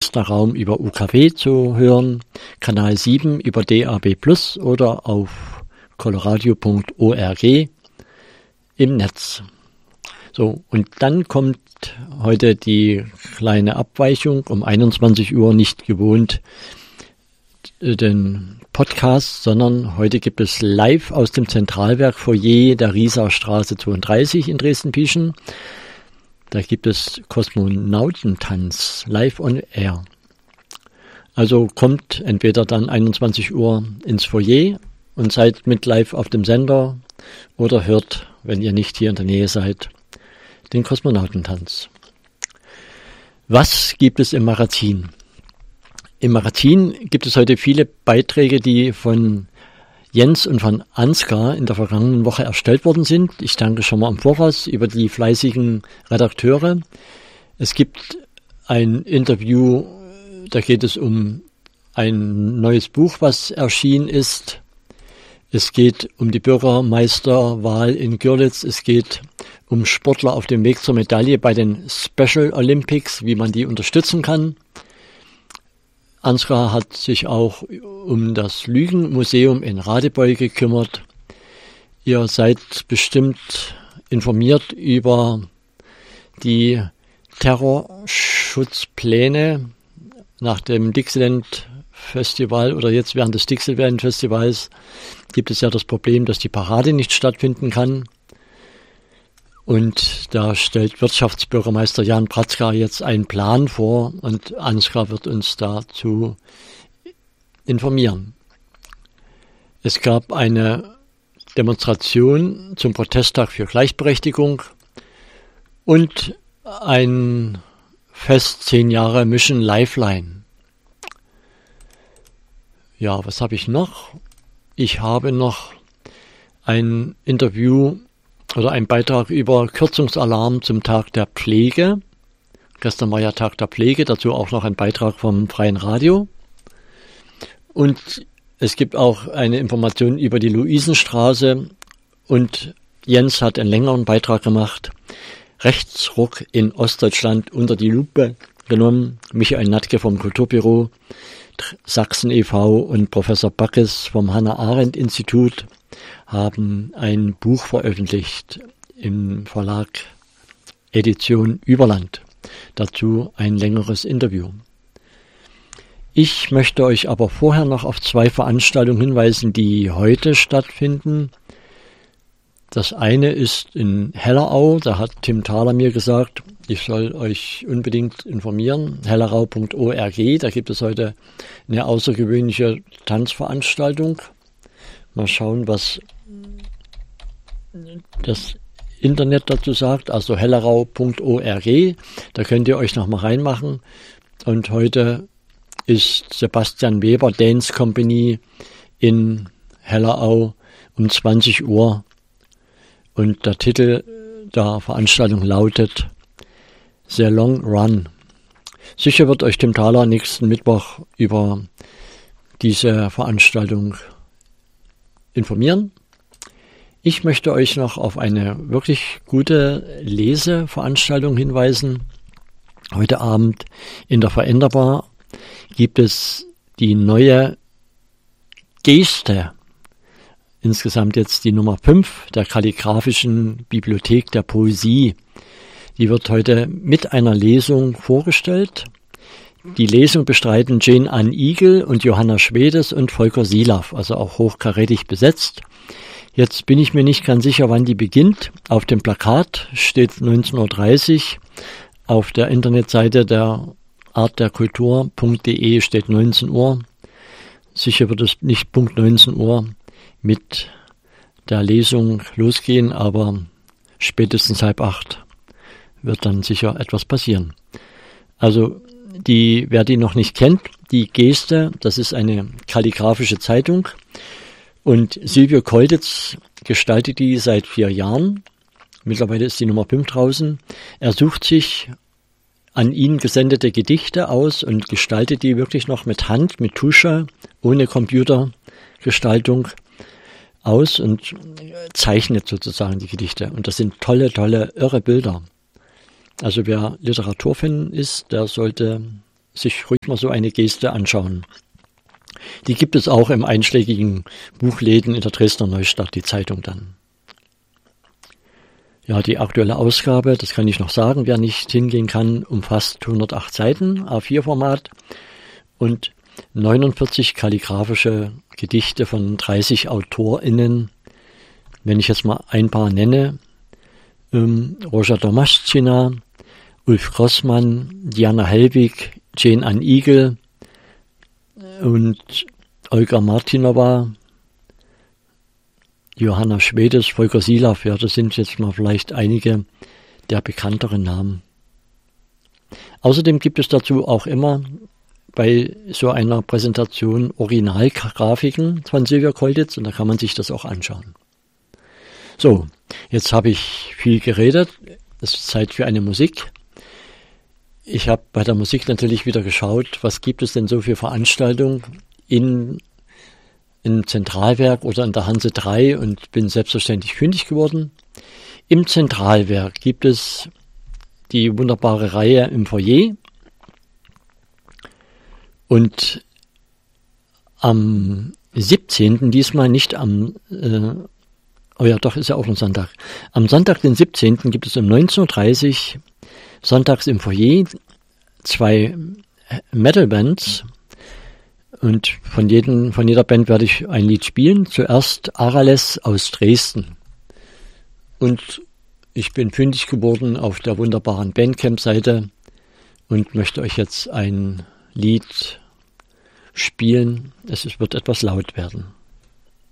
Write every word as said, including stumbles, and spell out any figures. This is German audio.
Dresdner Raum über U K W zu hören, Kanal sieben über D A B plus oder auf coloradio punkt org im Netz. So, und dann kommt heute die kleine Abweichung um einundzwanzig Uhr, nicht gewohnt den Podcast, sondern heute gibt es live aus dem Zentralwerk-Foyer der Riesaustraße zweiunddreißig in Dresden-Pieschen. Da gibt es Kosmonautentanz live on air. Also kommt entweder dann einundzwanzig Uhr ins Foyer und seid mit live auf dem Sender oder hört, wenn ihr nicht hier in der Nähe seid, den Kosmonautentanz. Was gibt es im Magazin? Im Magazin gibt es heute viele Beiträge, die von Jens und von Ansgar in der vergangenen Woche erstellt worden sind. Ich danke schon mal im Voraus über die fleißigen Redakteure. Es gibt ein Interview, da geht es um ein neues Buch, was erschienen ist. Es geht um die Bürgermeisterwahl in Görlitz. Es geht um Sportler auf dem Weg zur Medaille bei den Special Olympics, wie man die unterstützen kann. Ansgar hat sich auch um das Lügenmuseum in Radebeul gekümmert. Ihr seid bestimmt informiert über die Terrorschutzpläne nach dem Dixieland Festival oder jetzt während des Dixieland Festivals gibt es ja das Problem, dass die Parade nicht stattfinden kann. Und da stellt Wirtschaftsbürgermeister Jan Pratzka jetzt einen Plan vor und Ansgar wird uns dazu informieren. Es gab eine Demonstration zum Protesttag für Gleichberechtigung und ein Fest zehn Jahre Mission Lifeline. Ja, was habe ich noch? Ich habe noch ein Interview oder ein Beitrag über Kürzungsalarm zum Tag der Pflege. Gestern war ja Tag der Pflege, dazu auch noch ein Beitrag vom Freien Radio. Und es gibt auch eine Information über die Luisenstraße und Jens hat einen längeren Beitrag gemacht. Rechtsruck in Ostdeutschland unter die Lupe genommen. Michael Natke vom Kulturbüro Sachsen e V und Professor Backes vom Hannah-Arendt-Institut haben ein Buch veröffentlicht im Verlag Edition Überland. Dazu ein längeres Interview. Ich möchte euch aber vorher noch auf zwei Veranstaltungen hinweisen, die heute stattfinden. Das eine ist in Hellerau, da hat Tim Thaler mir gesagt, ich soll euch unbedingt informieren, hellerau punkt org, da gibt es heute eine außergewöhnliche Tanzveranstaltung. Mal schauen, was das Internet dazu sagt, also hellerau punkt org, da könnt ihr euch nochmal reinmachen. Und heute ist Sebastian Weber Dance Company in Hellerau um zwanzig Uhr und der Titel der Veranstaltung lautet The Long Run. Sicher wird euch Tim Thaler nächsten Mittwoch über diese Veranstaltung informieren. Ich möchte euch noch auf eine wirklich gute Leseveranstaltung hinweisen. Heute Abend in der Veränderbar gibt es die neue Geste, insgesamt jetzt die Nummer fünf der kalligraphischen Bibliothek der Poesie. Die wird heute mit einer Lesung vorgestellt. Die Lesung bestreiten Jane Ann Igel und Johanna Schwedes und Volker Silaff, also auch hochkarätig besetzt. Jetzt bin ich mir nicht ganz sicher, wann die beginnt. Auf dem Plakat steht neunzehn Uhr dreißig. Auf der Internetseite der artderkultur punkt de steht neunzehn Uhr. Sicher wird es nicht Punkt neunzehn Uhr mit der Lesung losgehen, aber spätestens halb acht wird dann sicher etwas passieren. Also die, wer die noch nicht kennt, die Geste, das ist eine kalligraphische Zeitung und Silvio Kolditz gestaltet die seit vier Jahren. Mittlerweile ist die Nummer fünf draußen. Er sucht sich an ihn gesendete Gedichte aus und gestaltet die wirklich noch mit Hand, mit Tusche, ohne Computergestaltung aus und zeichnet sozusagen die Gedichte. Und das sind tolle, tolle, irre Bilder. Also wer Literaturfan ist, der sollte sich ruhig mal so eine Geste anschauen. Die gibt es auch im einschlägigen Buchläden in der Dresdner Neustadt, die Zeitung dann. Ja, die aktuelle Ausgabe, das kann ich noch sagen, wer nicht hingehen kann, umfasst hundertacht Seiten, A vier Format und neunundvierzig kalligraphische Gedichte von dreißig AutorInnen. Wenn ich jetzt mal ein paar nenne, ähm, Rosa Domaschina, Ulf Grossmann, Diana Helbig, Jane Ann Igel und Olga Martinova, Johanna Schwedes, Volker Silaff, ja, das sind jetzt mal vielleicht einige der bekannteren Namen. Außerdem gibt es dazu auch immer bei so einer Präsentation Originalgrafiken von Silvia Kolditz und da kann man sich das auch anschauen. So, jetzt habe ich viel geredet, es ist Zeit für eine Musik. Ich habe bei der Musik natürlich wieder geschaut, was gibt es denn so für Veranstaltungen in im Zentralwerk oder in der Hanse drei und bin selbstverständlich fündig geworden. Im Zentralwerk gibt es die wunderbare Reihe im Foyer und am siebzehnten diesmal nicht am, äh, oh ja doch, ist ja auch ein Sonntag. Am Sonntag, den siebzehnten gibt es um neunzehn Uhr dreißig sonntags im Foyer zwei Metal-Bands. Und von, jedem, von jeder Band werde ich ein Lied spielen. Zuerst Arales aus Dresden. Und ich bin fündig geworden auf der wunderbaren Bandcamp-Seite und möchte euch jetzt ein Lied spielen. Es wird etwas laut werden.